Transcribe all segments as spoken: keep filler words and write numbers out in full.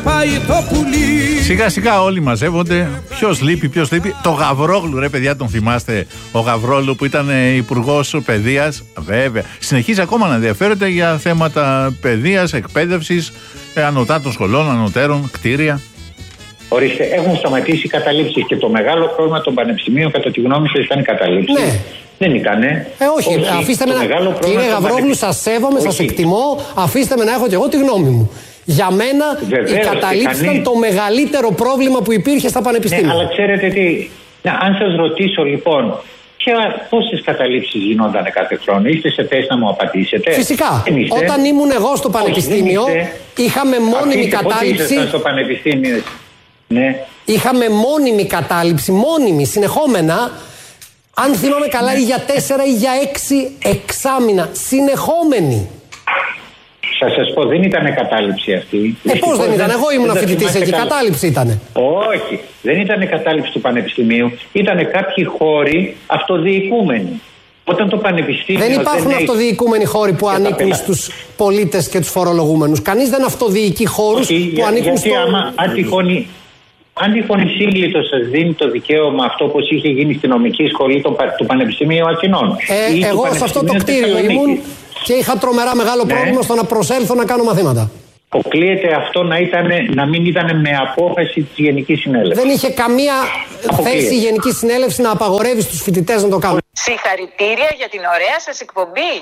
Πάει το πουλί. Σιγά σιγά όλοι μαζεύονται. Ποιος λείπει, ποιος λείπει. Το Γαβρόγλου, ρε παιδιά, τον θυμάστε? Ο Γαβρόγλου που ήταν υπουργός παιδείας. Βέβαια. Συνεχίζει ακόμα να ενδιαφέρεται για θέματα παιδείας, εκπαίδευσης, ανωτάτων σχολών, ανωτέρων, κτίρια. Ορίστε, έχουν σταματήσει οι καταλήψεις και το μεγάλο πρόβλημα των πανεπιστημίων, κατά τη γνώμη σας, ήταν οι καταλήψεις. Ναι. Δεν ήτανε. Ε, όχι, όχι, αφήστε με να. Κύριε Γαβρόγλου, σας σέβομαι, σας εκτιμώ. Αφήστε με να έχω και εγώ τη γνώμη μου. Για μένα, βεβαίως, οι καταλήψεις κανεί... ήταν το μεγαλύτερο πρόβλημα που υπήρχε στα πανεπιστήμια. Ναι, αλλά ξέρετε τι. Να, αν σας ρωτήσω λοιπόν, πόσες καταλήψεις γινόταν κάθε χρόνο, είστε σε θέση να μου απαντήσετε? Φυσικά. Όταν ήμουν εγώ στο πανεπιστήμιο, όχι, είχαμε μόνιμη Αφήστε, κατάληψη. Πότε ήσασταν στο πανεπιστήμιο? Ναι. Είχαμε μόνιμη κατάληψη, μόνιμη, συνεχόμενα. Αν θυμάμαι καλά, ή για τέσσερα ή για έξι εξάμηνα. Συνεχόμενη. Θα σας πω, δεν ήταν κατάληψη αυτή. Ε, πώς δεν ήταν? Εγώ ήμουν φοιτητής εκεί. Καλά. Κατάληψη ήτανε. Όχι. Δεν ήταν κατάληψη του πανεπιστημίου. Ήτανε κάποιοι χώροι αυτοδιοικούμενοι. Όταν το πανεπιστήμιο. Δεν υπάρχουν δεν αυτοδιοικούμενοι χώροι που ανήκουν στους πολίτες και τους φορολογούμενους. Κανείς δεν αυτοδιοικεί χώρους που για, ανήκουν στους. Γιατί άμα, αν τυχόν, αν τυχόν η σύγκλιτος σας δίνει το δικαίωμα αυτό, όπως είχε γίνει στη νομική σχολή του, του Πανεπιστημίου Αθηνών. Ε, εγώ σε αυτό το κτίριο ήμουν και είχα τρομερά μεγάλο ναι. πρόβλημα στο να προσέλθω να κάνω μαθήματα. Αποκλείεται αυτό να, ήτανε, να μην ήταν με απόφαση της Γενικής Συνέλευσης. Δεν είχε καμία Αποκλείεται. θέση η Γενική Συνέλευση να απαγορεύει στους φοιτητές να το κάνουν. Συγχαρητήρια για την ωραία σας εκπομπή.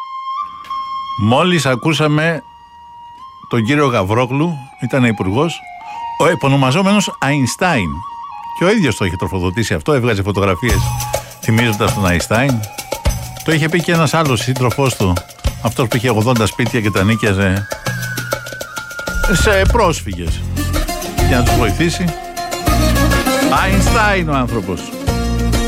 Μόλις ακούσαμε τον κύριο Γαβρόγλου, ήταν υπουργός, ο επωνομαζόμενος Αϊνστάιν. Και ο ίδιος το είχε τροφοδοτήσει αυτό, έβγαζε φωτογραφίες θυμίζοντας τον Αϊνστάιν. Το είχε πει και ένας άλλος σύντροφός του, αυτός που είχε ογδόντα σπίτια και τα νίκιαζε σε πρόσφυγες για να τους βοηθήσει. Αϊνστάιν ο άνθρωπος.